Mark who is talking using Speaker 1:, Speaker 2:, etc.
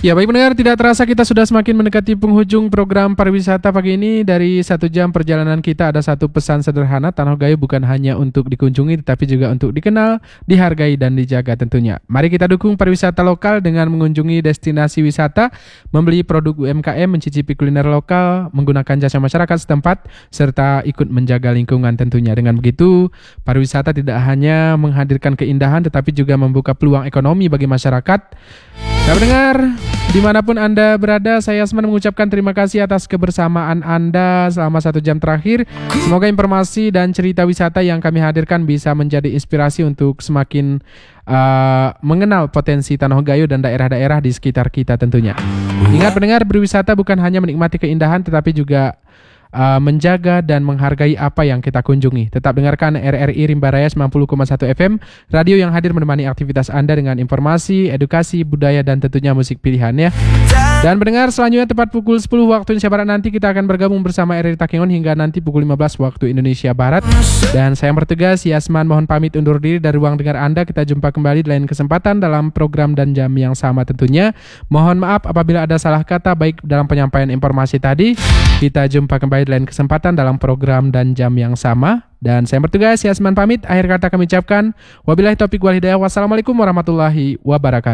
Speaker 1: Ya, baik pendengar, tidak terasa kita sudah semakin mendekati penghujung program pariwisata pagi ini. Dari 1 jam perjalanan kita ada satu pesan sederhana, Tanah Gayo bukan hanya untuk dikunjungi tetapi juga untuk dikenal, dihargai dan dijaga tentunya. Mari kita dukung pariwisata lokal dengan mengunjungi destinasi wisata, membeli produk UMKM, mencicipi kuliner lokal, menggunakan jasa masyarakat setempat, serta ikut menjaga lingkungan tentunya. Dengan begitu, pariwisata tidak hanya menghadirkan keindahan tetapi juga membuka peluang ekonomi bagi masyarakat. Nah, pendengar, dimanapun Anda berada, saya Asman mengucapkan terima kasih atas kebersamaan Anda selama 1 jam terakhir. Semoga informasi dan cerita wisata yang kami hadirkan bisa menjadi inspirasi untuk semakin mengenal potensi Tanah Gayo dan daerah-daerah di sekitar kita tentunya. Ingat pendengar, berwisata bukan hanya menikmati keindahan tetapi juga menjaga dan menghargai apa yang kita kunjungi. Tetap dengarkan RRI Rimba Raya 90,1 FM, radio yang hadir menemani aktivitas Anda dengan informasi, edukasi, budaya, dan tentunya musik pilihan ya. Dan pendengar, selanjutnya tepat pukul 10 waktu Indonesia Barat nanti kita akan bergabung bersama RRI Takengon hingga nanti pukul 15 waktu Indonesia Barat. Dan saya yang bertugas, Yasman, mohon pamit undur diri dari ruang dengar Anda. Kita jumpa kembali di lain kesempatan dalam program dan jam yang sama tentunya. Mohon maaf apabila ada salah kata baik dalam penyampaian informasi tadi. Kita jumpa kembali di lain kesempatan dalam program dan jam yang sama. Dan saya bertugas, Yasman pamit. Akhir kata kami ucapkan wabillahi taufiq wal hidayah. Wassalamualaikum warahmatullahi wabarakatuh.